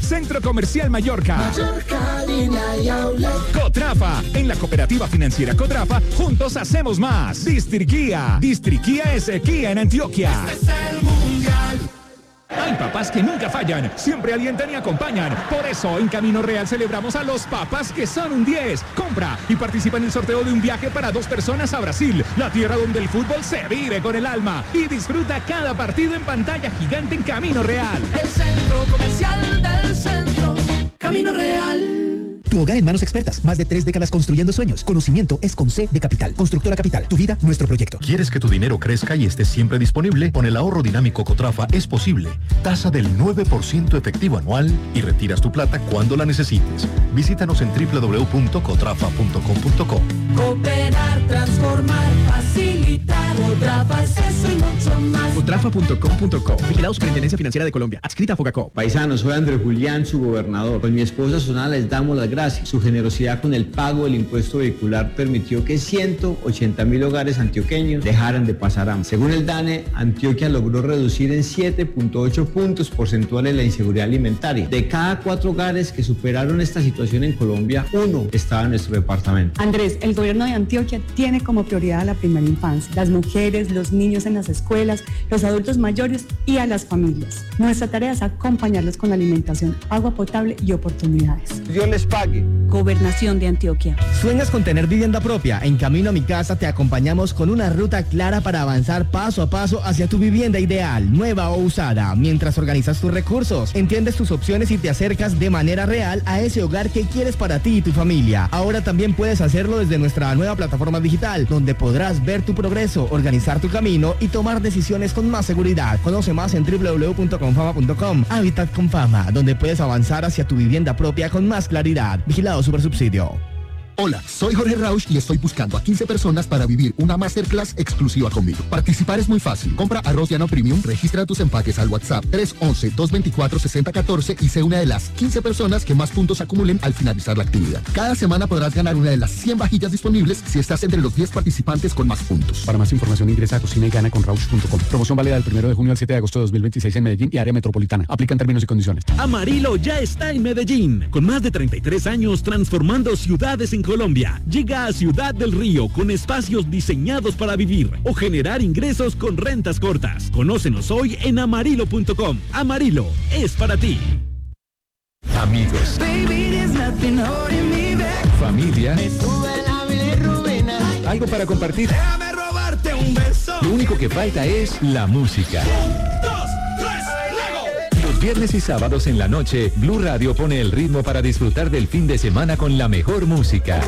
Centro Comercial Mallorca. Mallorca, línea y outlet. Cotrafa, en la cooperativa financiera Cotrafa, juntos hacemos más. Distriquía es Kia en Antioquia. Este es el mundial. Hay papás que nunca fallan, siempre alientan y acompañan. Por eso, en Camino Real celebramos a los papás que son un 10. Compra y participa en el sorteo de un viaje para 2 personas a Brasil, la tierra donde el fútbol se vive con el alma. Y disfruta cada partido en pantalla gigante en Camino Real. El centro comercial del centro. Camino Real. Tu hogar en manos expertas. Más de 3 décadas construyendo sueños. Conocimiento es con C de Capital. Constructora Capital. Tu vida, nuestro proyecto. ¿Quieres que tu dinero crezca y esté siempre disponible? Con el ahorro dinámico Cotrafa es posible. Tasa del 9% efectivo anual y retiras tu plata cuando la necesites. Visítanos en www.cotrafa.com.co. Cooperar, transformar, facilitar. Cotrafa es eso y mucho más. Cotrafa.com.co. Vigilado Superintendencia Financiera de Colombia. Adscrita a Fogacop. Paisanos, soy Andrés Julián, su gobernador. Con mi esposa Sonala les damos las gracias. Su generosidad con el pago del impuesto vehicular permitió que 180.000 hogares antioqueños dejaran de pasar hambre. Según el DANE, Antioquia logró reducir en 7.8 puntos porcentuales la inseguridad alimentaria. De cada 4 hogares que superaron esta situación en Colombia, 1 estaba en nuestro departamento. Andrés, el gobierno de Antioquia tiene como prioridad a la primera infancia, las mujeres, los niños en las escuelas, los adultos mayores y a las familias. Nuestra tarea es acompañarlos con alimentación, agua potable y oportunidades. Dios les pague. Gobernación de Antioquia. ¿Sueñas con tener vivienda propia? En Camino a mi casa te acompañamos con una ruta clara para avanzar paso a paso hacia tu vivienda ideal, nueva o usada, mientras organizas tus recursos, entiendes tus opciones y te acercas de manera real a ese hogar que quieres para ti y tu familia. Ahora también puedes hacerlo desde nuestra nueva plataforma digital, donde podrás ver tu progreso, organizar tu camino y tomar decisiones con más seguridad. Conoce más en www.confama.com. Hábitat con Fama, donde puedes avanzar hacia tu vivienda propia con más claridad. Vigilado Supersubsidio. Hola, soy Jorge Rausch y estoy buscando a 15 personas para vivir una masterclass exclusiva conmigo. Participar es muy fácil. Compra arroz llano premium, registra tus empaques al WhatsApp 311-224-6014 y sé una de las 15 personas que más puntos acumulen al finalizar la actividad. Cada semana podrás ganar una de las 100 vajillas disponibles si estás entre los 10 participantes con más puntos. Para más información ingresa a cocinayGanaConRausch.com. Promoción válida del 1 de junio al 7 de agosto de 2026 en Medellín y área metropolitana. Aplican términos y condiciones. Amarillo ya está en Medellín. Con más de 33 años transformando ciudades en Colombia. Llega a Ciudad del Río con espacios diseñados para vivir o generar ingresos con rentas cortas. Conócenos hoy en amarillo.com. Amarillo es para ti. Amigos, familia, algo para compartir. Déjame robarte un beso. Lo único que falta es la música. 1, 2, 3, luego. Los viernes y sábados en la noche, Blue Radio pone el ritmo para disfrutar del fin de semana con la mejor música.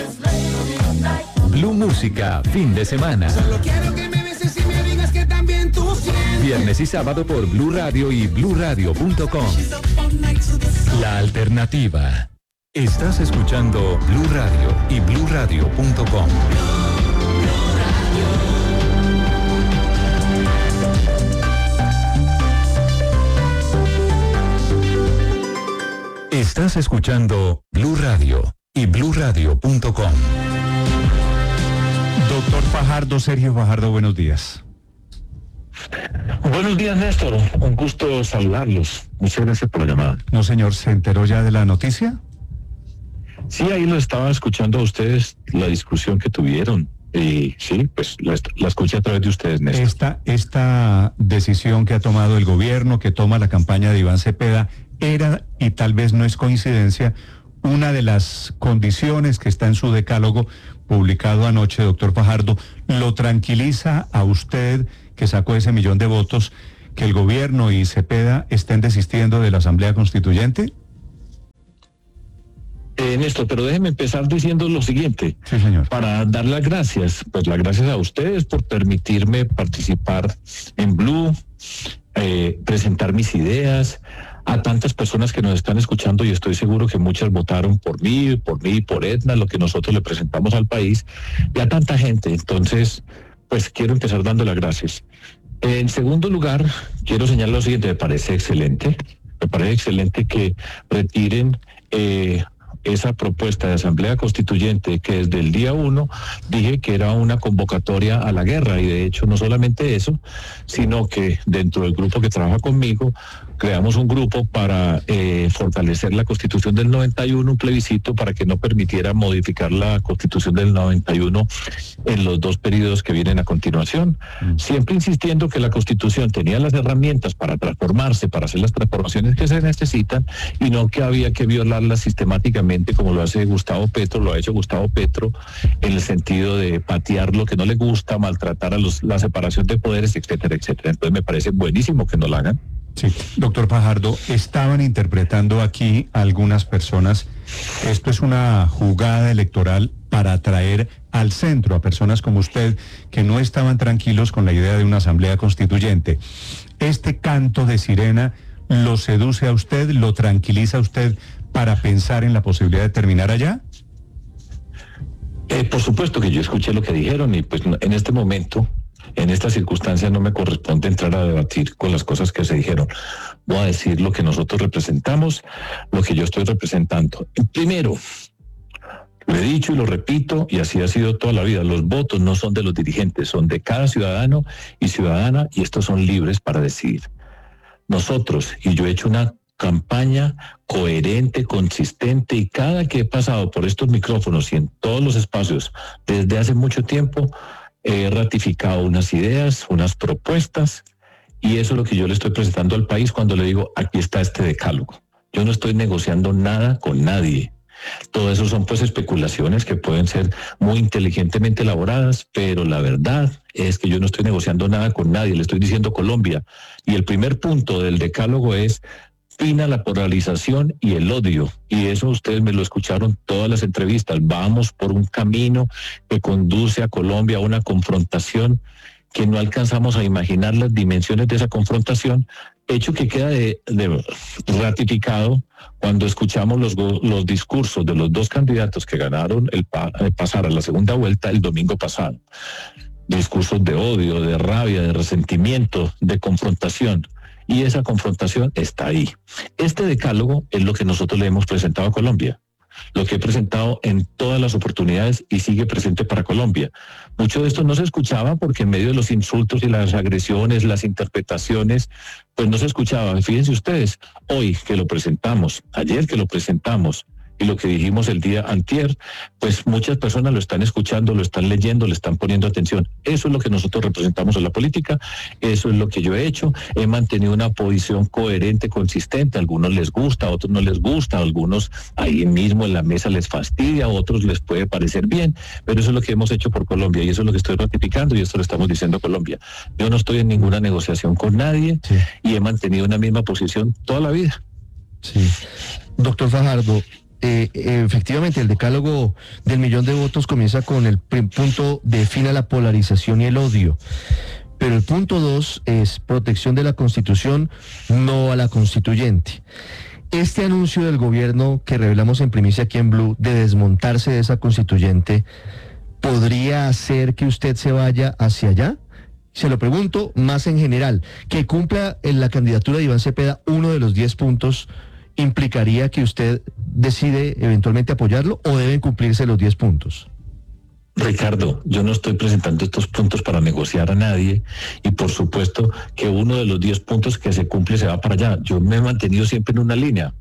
Blue Música, fin de semana. Solo quiero que me beses y me digas que también tú sientes. Viernes y sábado por Blue Radio y bluradio.com. La alternativa. Estás escuchando Blue Radio y bluradio.com. Estás escuchando Blue Radio y bluradio.com. Doctor Fajardo, Sergio Fajardo, buenos días. Buenos días, Néstor. Un gusto saludarlos. Muchas gracias por la llamada. No, señor, ¿se enteró ya de la noticia? Sí, ahí lo estaba escuchando a ustedes, la discusión que tuvieron. Y sí, pues la escuché a través de ustedes, Néstor. Esta decisión que ha tomado el gobierno, que toma la campaña de Iván Cepeda, era, y tal vez no es coincidencia, una de las condiciones que está en su decálogo publicado anoche, doctor Fajardo. ¿Lo tranquiliza a usted, que sacó ese 1.000.000 de votos, que el gobierno y Cepeda estén desistiendo de la Asamblea Constituyente? Néstor, pero déjeme empezar diciendo lo siguiente. Sí, señor. Para dar las gracias, pues las gracias a ustedes por permitirme participar en Blue, presentar mis ideas, a tantas personas que nos están escuchando, y estoy seguro que muchas votaron por mí, por Edna, lo que nosotros le presentamos al país, y a tanta gente. Entonces, pues quiero empezar dando las gracias. En segundo lugar, quiero señalar lo siguiente: me parece excelente que retiren esa propuesta de Asamblea Constituyente, que desde el día 1 dije que era una convocatoria a la guerra, y de hecho no solamente eso, sino que dentro del grupo que trabaja conmigo creamos un grupo para fortalecer la Constitución del 91, un plebiscito para que no permitiera modificar la Constitución del 91 en los 2 periodos que vienen a continuación, siempre insistiendo que la Constitución tenía las herramientas para transformarse, para hacer las transformaciones que se necesitan, y no que había que violarlas sistemáticamente como lo hace Gustavo Petro, lo ha hecho Gustavo Petro, en el sentido de patear lo que no le gusta, maltratar a la separación de poderes, etcétera, etcétera. Entonces me parece buenísimo que no lo hagan. Sí, doctor Fajardo, estaban interpretando aquí algunas personas, esto es una jugada electoral para atraer al centro a personas como usted que no estaban tranquilos con la idea de una asamblea constituyente. ¿Este canto de sirena lo seduce a usted, lo tranquiliza a usted para pensar en la posibilidad de terminar allá? Por supuesto que yo escuché lo que dijeron y pues en este momento, en estas circunstancias no me corresponde entrar a debatir con las cosas que se dijeron. Voy a decir lo que nosotros representamos, lo que yo estoy representando. Primero, lo he dicho y lo repito, y así ha sido toda la vida, los votos no son de los dirigentes, son de cada ciudadano y ciudadana, y estos son libres para decidir. Nosotros, y yo he hecho una campaña coherente, consistente, y cada que he pasado por estos micrófonos y en todos los espacios desde hace mucho tiempo, he ratificado unas ideas, unas propuestas, y eso es lo que yo le estoy presentando al país cuando le digo, aquí está este decálogo. Yo no estoy negociando nada con nadie. Todo eso son pues especulaciones que pueden ser muy inteligentemente elaboradas, pero la verdad es que yo no estoy negociando nada con nadie, le estoy diciendo Colombia. Y el primer punto del decálogo es fin a la polarización y el odio. Y eso ustedes me lo escucharon todas las entrevistas. Vamos por un camino que conduce a Colombia a una confrontación que no alcanzamos a imaginar las dimensiones de esa confrontación, hecho que queda de ratificado cuando escuchamos los discursos de los 2 candidatos que ganaron el pasar a la segunda vuelta el domingo pasado. Discursos de odio, de rabia, de resentimiento, de confrontación. Y esa confrontación está ahí. Este decálogo es lo que nosotros le hemos presentado a Colombia, lo que he presentado en todas las oportunidades y sigue presente para Colombia. Mucho de esto no se escuchaba porque en medio de los insultos y las agresiones, las interpretaciones, pues no se escuchaba. Fíjense ustedes, hoy que lo presentamos, ayer que lo presentamos, y lo que dijimos el día antier, pues muchas personas lo están escuchando, lo están leyendo, le están poniendo atención. Eso es lo que nosotros representamos en la política, eso es lo que yo he hecho. He mantenido una posición coherente, consistente. A algunos les gusta, a otros no les gusta, a algunos ahí mismo en la mesa les fastidia, a otros les puede parecer bien, pero eso es lo que hemos hecho por Colombia y eso es lo que estoy ratificando y esto lo estamos diciendo a Colombia. Yo no estoy en ninguna negociación con nadie y he mantenido una misma posición toda la vida. Sí. Doctor Fajardo, efectivamente el decálogo del 1.000.000 de votos comienza con el punto de fin a la polarización y el odio, pero el punto 2 es protección de la Constitución, no a la constituyente. Este anuncio del gobierno que revelamos en primicia aquí en Blue de desmontarse de esa constituyente, ¿podría hacer que usted se vaya hacia allá? Se lo pregunto más en general, que cumpla en la candidatura de Iván Cepeda uno de los 10 puntos, ¿implicaría que usted decide eventualmente apoyarlo o deben cumplirse los 10 puntos? Ricardo, yo no estoy presentando estos puntos para negociar a nadie y por supuesto que uno de los 10 puntos que se cumple se va para allá. Yo me he mantenido siempre en una línea,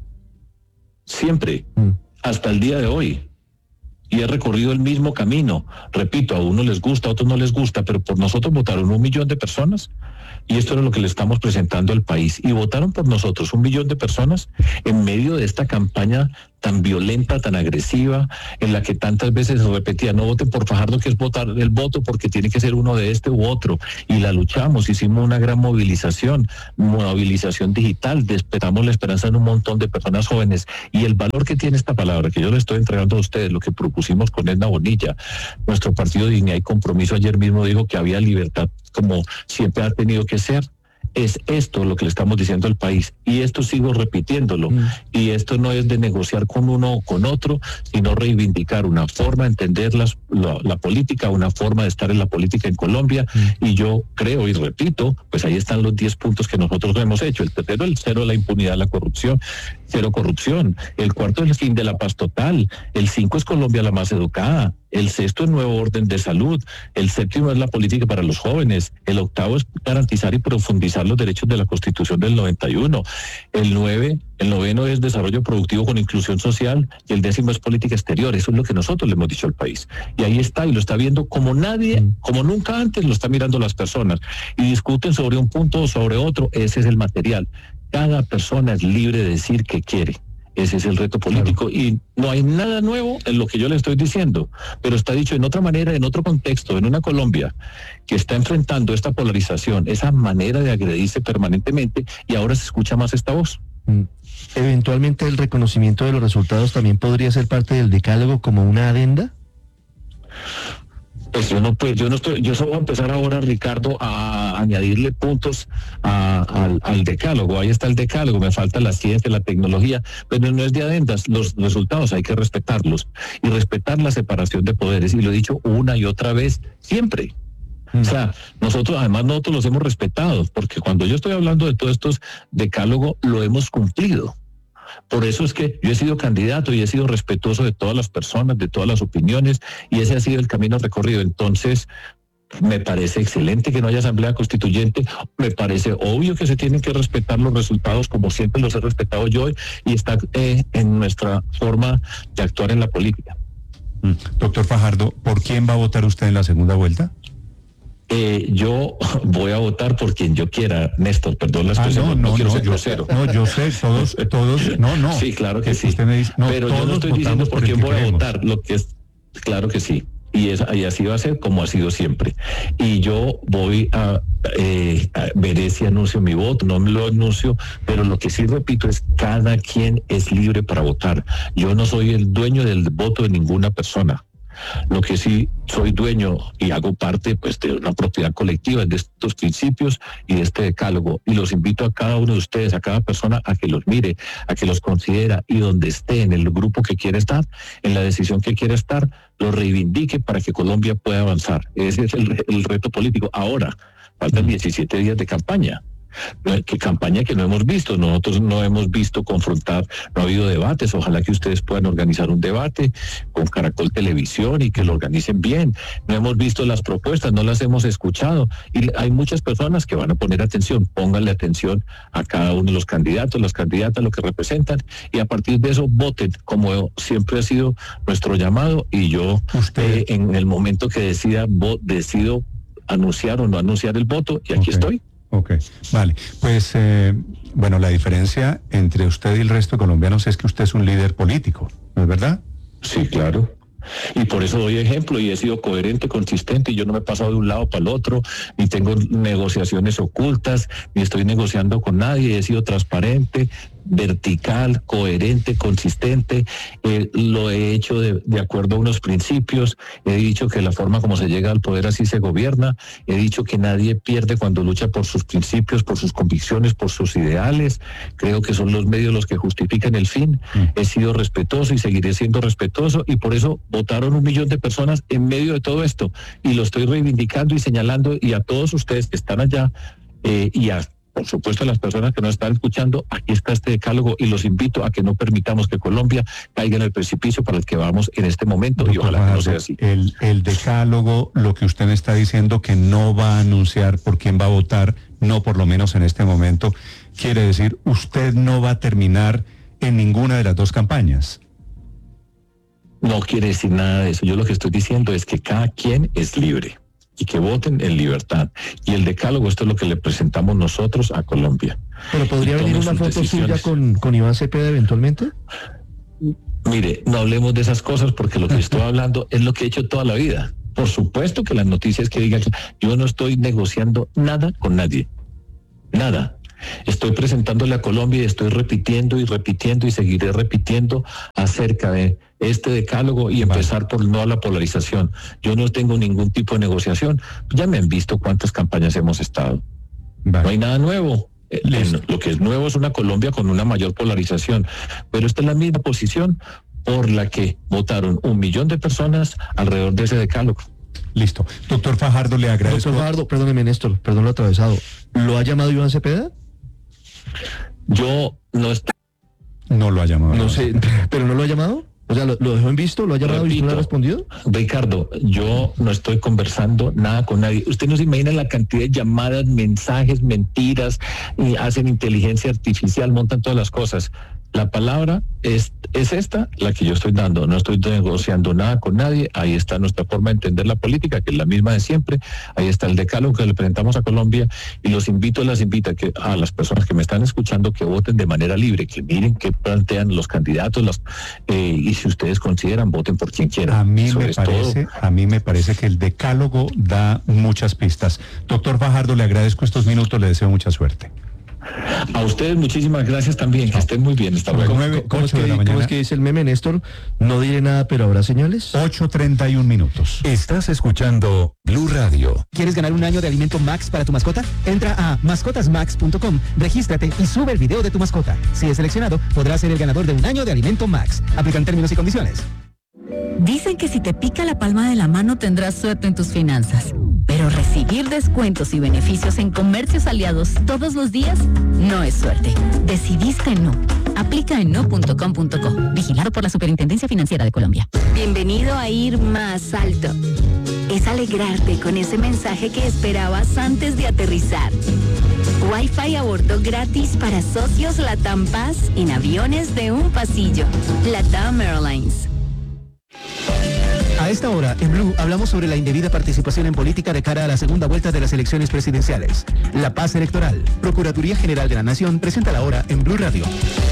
siempre, hasta el día de hoy. Y he recorrido el mismo camino. Repito, a unos les gusta, a otros no les gusta, pero por nosotros votaron 1.000.000 de personas. Y esto es lo que le estamos presentando al país. Y votaron por nosotros 1.000.000 de personas en medio de esta campaña tan violenta, tan agresiva, en la que tantas veces se repetía, no voten por Fajardo, que es votar el voto porque tiene que ser uno de este u otro. Y la luchamos, hicimos una gran movilización digital, despertamos la esperanza en un montón de personas jóvenes. Y el valor que tiene esta palabra, que yo le estoy entregando a ustedes, lo que propusimos con Edna Bonilla, nuestro partido Dignidad y Compromiso ayer mismo dijo que había libertad como siempre ha tenido que ser. Es esto lo que le estamos diciendo al país y esto sigo repitiéndolo y esto no es de negociar con uno o con otro, sino reivindicar una forma de entender la política, una forma de estar en la política en Colombia y yo creo y repito, pues ahí están los 10 puntos que nosotros hemos hecho. El tercero, el cero, la impunidad, la corrupción, cero corrupción. El 4 es el fin de la paz total. El 5 es Colombia la más educada. El 6 es nuevo orden de salud. El 7 es la política para los jóvenes. El 8 es garantizar y profundizar los derechos de la Constitución del 91. El 9 es desarrollo productivo con inclusión social. Y el 10 es política exterior. Eso es lo que nosotros le hemos dicho al país. Y ahí está, y lo está viendo como nadie, como nunca antes lo están mirando las personas. Y discuten sobre un punto o sobre otro. Ese es el material. Cada persona es libre de decir que quiere. Ese es el reto político, y no hay nada nuevo en lo que yo le estoy diciendo, pero está dicho en otra manera, en otro contexto, en una Colombia que está enfrentando esta polarización, esa manera de agredirse permanentemente, y ahora se escucha más esta voz. Eventualmente el reconocimiento de los resultados también podría ser parte del decálogo como una adenda. Pues yo solo voy a empezar ahora, Ricardo, a añadirle puntos al decálogo. Ahí está el decálogo, me falta la ciencia, la tecnología, pero no es de adendas. Los resultados hay que respetarlos y respetar la separación de poderes, y lo he dicho una y otra vez, siempre. O sea, nosotros los hemos respetado, porque cuando yo estoy hablando de todos estos decálogos, lo hemos cumplido. Por eso es que yo he sido candidato y he sido respetuoso de todas las personas, de todas las opiniones, y ese ha sido el camino recorrido. Entonces, me parece excelente que no haya asamblea constituyente, me parece obvio que se tienen que respetar los resultados como siempre los he respetado yo, y está en nuestra forma de actuar en la política. Doctor Fajardo, ¿por quién va a votar usted en la segunda vuelta? Yo voy a votar por quien yo quiera, Néstor, perdón la expresión, no quiero ser grosero. No, yo sé, todos, no. Sí, claro que sí. Usted me dice, pero yo no estoy diciendo por quién voy a votar, lo que es, claro que sí. Y así va a ser como ha sido siempre. Y yo voy a veré si anuncio mi voto, no me lo anuncio, pero lo que sí repito es cada quien es libre para votar. Yo no soy el dueño del voto de ninguna persona. Lo que sí soy dueño y hago parte pues de una propiedad colectiva de estos principios y de este decálogo, y los invito a cada uno de ustedes, a cada persona, a que los mire, a que los considera, y donde esté, en el grupo que quiere estar, en la decisión que quiere estar, lo reivindique para que Colombia pueda avanzar. Ese es el reto político. Ahora faltan 17 días de campaña. ¿Qué campaña que no hemos visto? Nosotros no hemos visto confrontar, no ha habido debates. Ojalá que ustedes puedan organizar un debate con Caracol Televisión y que lo organicen bien. No hemos visto las propuestas, no las hemos escuchado, y hay muchas personas que van a poner atención. Pónganle atención a cada uno de los candidatos, las candidatas, lo que representan, y a partir de eso voten, como siempre ha sido nuestro llamado. Y yo en el momento que decido anunciar o no anunciar el voto, y aquí estoy. Ok, vale. Pues, bueno, la diferencia entre usted y el resto de colombianos es que usted es un líder político, ¿no es verdad? Sí, claro. Y por eso doy ejemplo, y he sido coherente, consistente, y yo no me he pasado de un lado para el otro, ni tengo negociaciones ocultas, ni estoy negociando con nadie. He sido transparente, vertical, coherente, consistente. Lo he hecho de acuerdo a unos principios. He dicho que la forma como se llega al poder así se gobierna. He dicho que nadie pierde cuando lucha por sus principios, por sus convicciones, por sus ideales. Creo que son los medios los que justifican el fin. He sido respetuoso y seguiré siendo respetuoso, y por eso votaron 1 millón de personas en medio de todo esto, y lo estoy reivindicando y señalando. Y a todos ustedes que están allá, y por supuesto a las personas que nos están escuchando, aquí está este decálogo, y los invito a que no permitamos que Colombia caiga en el precipicio para el que vamos en este momento. Doctor, y ojalá que no sea así. El decálogo, lo que usted me está diciendo, que no va a anunciar por quién va a votar, no por lo menos en este momento, quiere decir, usted no va a terminar en ninguna de las dos campañas. No quiere decir nada de eso. Yo lo que estoy diciendo es que cada quien es libre y que voten en libertad. Y el decálogo, esto es lo que le presentamos nosotros a Colombia. ¿Pero podría venir una foto suya con Iván Cepeda eventualmente? Mire, no hablemos de esas cosas, porque lo que estoy hablando es lo que he hecho toda la vida. Por supuesto que las noticias que digan, yo no estoy negociando nada con nadie. Nada. Estoy presentándole a Colombia y estoy repitiendo y repitiendo y seguiré repitiendo acerca de este decálogo y empezar por no a la polarización. Yo no tengo ningún tipo de negociación. Ya me han visto cuántas campañas hemos estado. No hay nada nuevo. Lo que es nuevo es una Colombia con una mayor polarización. Pero esta es la misma posición por la que votaron 1 millón de personas alrededor de ese decálogo. Listo. Doctor Fajardo, le agradezco. Doctor Fajardo, perdóneme, Néstor, perdón lo atravesado. ¿Lo ha llamado Iván Cepeda? Yo no estoy. No lo ha llamado. No sé, pero no lo ha llamado. O sea, ¿lo dejó en visto? ¿Lo ha llamado y no le ha respondido? Ricardo, yo no estoy conversando nada con nadie. Usted no se imagina la cantidad de llamadas, mensajes, mentiras, y hacen inteligencia artificial, montan todas las cosas. La palabra es esta, la que yo estoy dando. No estoy negociando nada con nadie. Ahí está nuestra forma de entender la política, que es la misma de siempre. Ahí está el decálogo que le presentamos a Colombia, y las invito a las personas que me están escuchando que voten de manera libre, que miren qué plantean los candidatos, y si ustedes consideran, voten por quien quieran. A mí me parece que el decálogo da muchas pistas. Doctor Fajardo, le agradezco estos minutos, le deseo mucha suerte. A ustedes muchísimas gracias también, que estén muy bien. Hasta luego. ¿Cómo es que dice el meme, Néstor? No diré nada, pero habrá señales. 8:31 minutos. Estás escuchando Blue Radio. ¿Quieres ganar un año de alimento Max para tu mascota? Entra a mascotasmax.com, regístrate y sube el video de tu mascota. Si es seleccionado, podrás ser el ganador de un año de alimento Max. Aplican términos y condiciones. Dicen que si te pica la palma de la mano tendrás suerte en tus finanzas. Pero recibir descuentos y beneficios en comercios aliados todos los días no es suerte. Decidiste no. Aplica en no.com.co. Vigilado por la Superintendencia Financiera de Colombia. Bienvenido a Ir Más Alto. Es alegrarte con ese mensaje que esperabas antes de aterrizar. Wi-Fi a bordo gratis para socios LATAM Paz en aviones de un pasillo. LATAM Airlines. A esta hora, en Blue, hablamos sobre la indebida participación en política de cara a la segunda vuelta de las elecciones presidenciales. La paz electoral. Procuraduría General de la Nación presenta la hora en Blue Radio.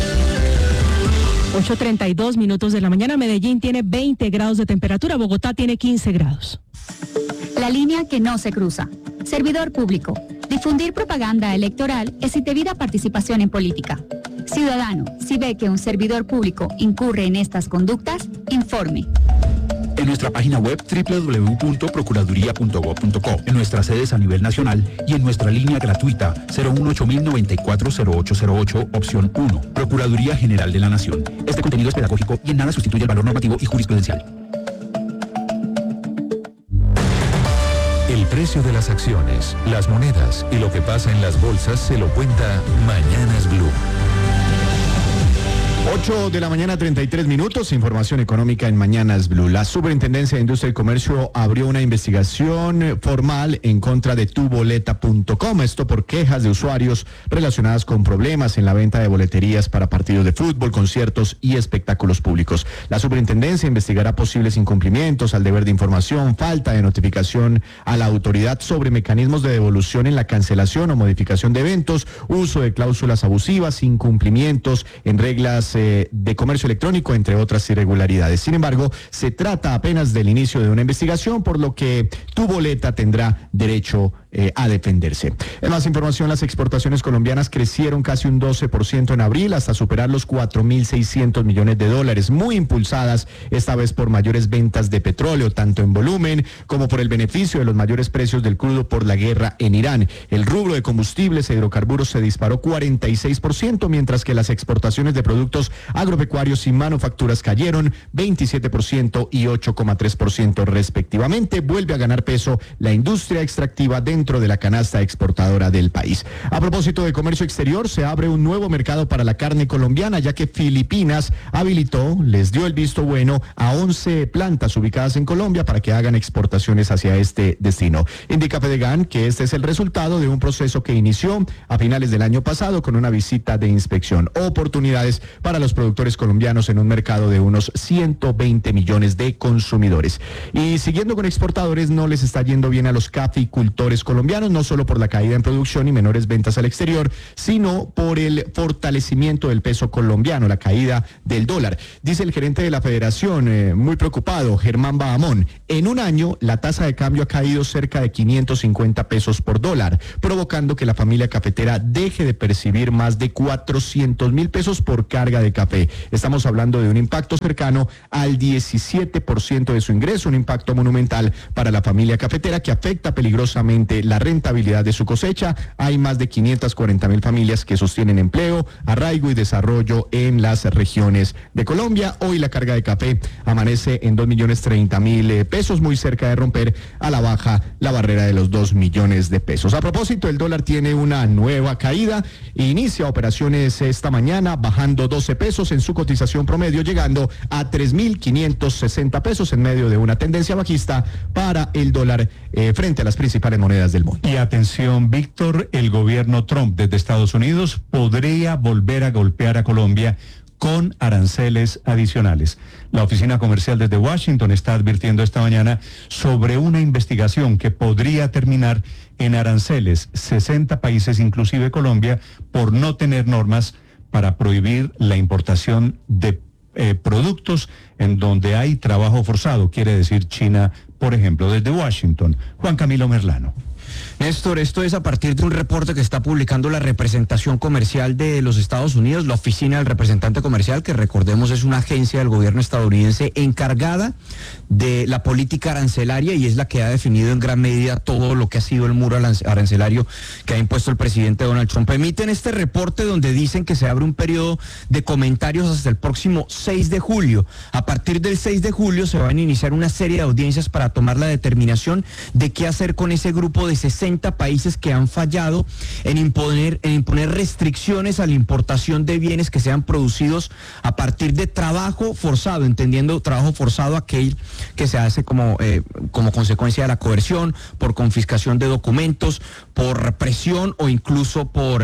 8:32 minutos de la mañana. Medellín tiene 20 grados de temperatura. Bogotá tiene 15 grados. La línea que no se cruza. Servidor público. Difundir propaganda electoral es indebida participación en política. Ciudadano, si ve que un servidor público incurre en estas conductas, informe. En nuestra página web www.procuraduría.gov.co, en nuestras sedes a nivel nacional y en nuestra línea gratuita 018-094-0808, opción 1. Procuraduría General de la Nación. Este contenido es pedagógico y en nada sustituye el valor normativo y jurisprudencial. El precio de las acciones, las monedas y lo que pasa en las bolsas se lo cuenta Mañanas Blue. 8 de la mañana, 33 minutos, información económica en Mañanas Blue. La Superintendencia de Industria y Comercio abrió una investigación formal en contra de tuboleta.com, esto por quejas de usuarios relacionadas con problemas en la venta de boleterías para partidos de fútbol, conciertos y espectáculos públicos. La Superintendencia investigará posibles incumplimientos al deber de información, falta de notificación a la autoridad sobre mecanismos de devolución en la cancelación o modificación de eventos, uso de cláusulas abusivas, incumplimientos en reglas de comercio electrónico, entre otras irregularidades. Sin embargo, se trata apenas del inicio de una investigación, por lo que Tu Boleta tendrá derecho a defenderse. En más información, las exportaciones colombianas crecieron casi un 12% en abril hasta superar los 4.600 millones de dólares, muy impulsadas esta vez por mayores ventas de petróleo, tanto en volumen como por el beneficio de los mayores precios del crudo por la guerra en Irán. El rubro de combustibles e hidrocarburos se disparó 46%, mientras que las exportaciones de productos agropecuarios y manufacturas cayeron 27% y 8,3% respectivamente. Vuelve a ganar peso la industria extractiva dentro de la canasta exportadora del país. A propósito de comercio exterior, se abre un nuevo mercado para la carne colombiana, ya que Filipinas les dio el visto bueno a 11 plantas ubicadas en Colombia para que hagan exportaciones hacia este destino. Indica Fedegan que este es el resultado de un proceso que inició a finales del año pasado con una visita de inspección. Oportunidades para los productores colombianos en un mercado de unos 120 millones de consumidores. Y siguiendo con exportadores, no les está yendo bien a los caficultores colombianos, no solo por la caída en producción y menores ventas al exterior, sino por el fortalecimiento del peso colombiano, la caída del dólar. Dice el gerente de la federación, muy preocupado, Germán Bahamón, en un año la tasa de cambio ha caído cerca de 550 pesos por dólar, provocando que la familia cafetera deje de percibir más de 400.000 pesos por carga de café. Estamos hablando de un impacto cercano al 17% de su ingreso, un impacto monumental para la familia cafetera que afecta peligrosamente la rentabilidad de su cosecha. Hay más de 540.000 familias que sostienen empleo, arraigo y desarrollo en las regiones de Colombia. Hoy la carga de café amanece en 2.030.000 pesos, muy cerca de romper a la baja la barrera de los 2 millones de pesos. A propósito, el dólar tiene una nueva caída e inicia operaciones esta mañana bajando 12 pesos en su cotización promedio, llegando a 3.560 pesos en medio de una tendencia bajista para el dólar frente a las principales monedas del mundo. Y atención, Víctor, el gobierno Trump desde Estados Unidos podría volver a golpear a Colombia con aranceles adicionales. La oficina comercial desde Washington está advirtiendo esta mañana sobre una investigación que podría terminar en aranceles. 60 países, inclusive Colombia, por no tener normas para prohibir la importación de productos en donde hay trabajo forzado, quiere decir China, por ejemplo. Desde Washington, Juan Camilo Merlano. Néstor, esto es a partir de un reporte que está publicando la representación comercial de los Estados Unidos, la oficina del representante comercial, que recordemos es una agencia del gobierno estadounidense encargada de la política arancelaria y es la que ha definido en gran medida todo lo que ha sido el muro arancelario que ha impuesto el presidente Donald Trump. Emiten este reporte donde dicen que se abre un periodo de comentarios hasta el próximo 6 de julio. A partir del 6 de julio se van a iniciar una serie de audiencias para tomar la determinación de qué hacer con ese grupo de 60 países que han fallado en imponer restricciones a la importación de bienes que sean producidos a partir de trabajo forzado, entendiendo trabajo forzado aquel que se hace como consecuencia de la coerción, por confiscación de documentos, por represión o incluso por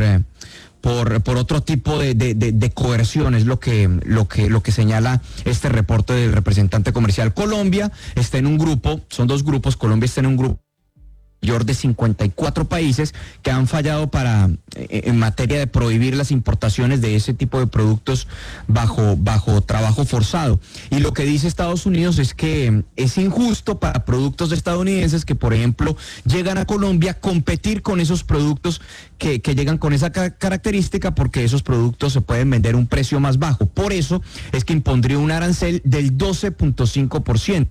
otro tipo de coerción, es lo que señala este reporte del representante comercial. Colombia está en un grupo, son dos grupos, Colombia está en un grupo mayor de 54 países que han fallado en materia de prohibir las importaciones de ese tipo de productos bajo trabajo forzado. Y lo que dice Estados Unidos es que es injusto para productos estadounidenses que, por ejemplo, llegan a Colombia competir con esos productos que llegan con esa característica, porque esos productos se pueden vender a un precio más bajo. Por eso es que impondría un arancel del 12.5%.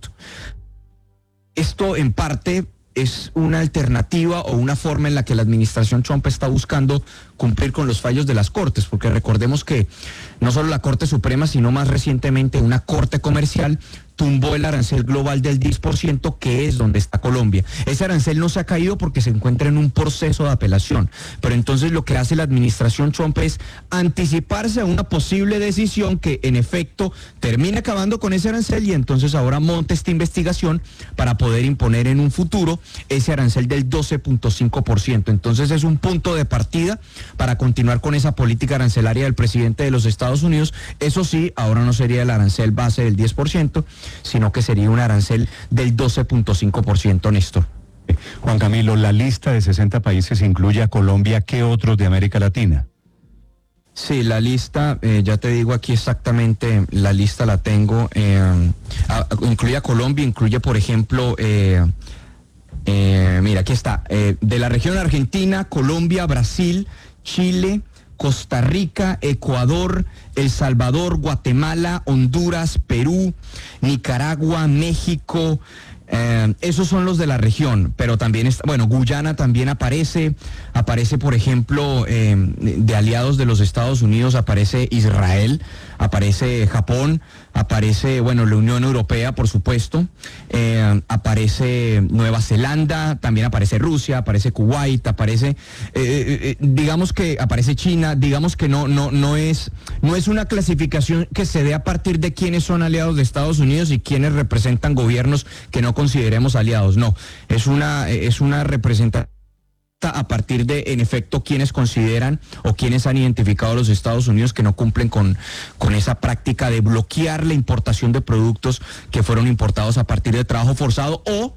Esto en parte es una alternativa o una forma en la que la administración Trump está buscando cumplir con los fallos de las cortes, porque recordemos que no solo la Corte Suprema, sino más recientemente una corte comercial tumbó el arancel global del 10%, que es donde está Colombia. Ese arancel no se ha caído porque se encuentra en un proceso de apelación, pero entonces lo que hace la administración Trump es anticiparse a una posible decisión que en efecto termine acabando con ese arancel, y entonces ahora monta esta investigación para poder imponer en un futuro ese arancel del 12.5%. Entonces es un punto de partida para continuar con esa política arancelaria del presidente de los Estados Unidos. Eso sí, ahora no sería el arancel base del 10%, sino que sería un arancel del 12.5%, Néstor. Juan Camilo, la lista de 60 países incluye a Colombia. ¿Qué otros de América Latina? Sí, la lista, ya te digo aquí exactamente, la lista la tengo, incluye a Colombia, incluye por ejemplo, mira, aquí está, de la región Argentina, Colombia, Brasil, Chile, Costa Rica, Ecuador, El Salvador, Guatemala, Honduras, Perú, Nicaragua, México. Esos son los de la región, pero también está, bueno, Guyana también aparece por ejemplo, de aliados de los Estados Unidos aparece Israel, aparece Japón, aparece, bueno, la Unión Europea, por supuesto, aparece Nueva Zelanda, también aparece Rusia, aparece Kuwait, aparece, digamos que aparece China, digamos que no es una clasificación que se dé a partir de quiénes son aliados de Estados Unidos y quiénes representan gobiernos que no consideremos aliados, no, es una representación a partir de, en efecto, quienes consideran o quienes han identificado a los Estados Unidos que no cumplen con esa práctica de bloquear la importación de productos que fueron importados a partir de trabajo forzado o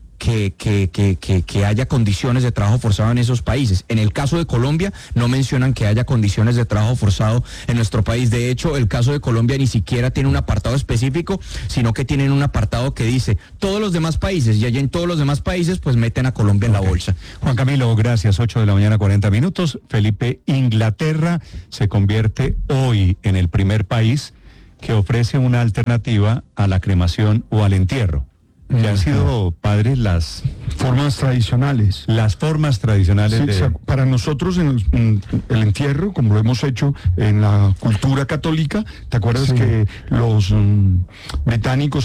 que haya condiciones de trabajo forzado en esos países. En el caso de Colombia no mencionan que haya condiciones de trabajo forzado en nuestro país. De hecho, el caso de Colombia ni siquiera tiene un apartado específico, sino que tienen un apartado que dice todos los demás países, y allá en todos los demás países pues meten a Colombia en la bolsa. Juan Camilo, gracias. 8:40 a.m. Felipe, Inglaterra se convierte hoy en el primer país que ofrece una alternativa a la cremación o al entierro. que han sido, padre, las formas tradicionales. Las formas tradicionales Sí, para nosotros en el entierro, como lo hemos hecho en la cultura católica, ¿te acuerdas que los británicos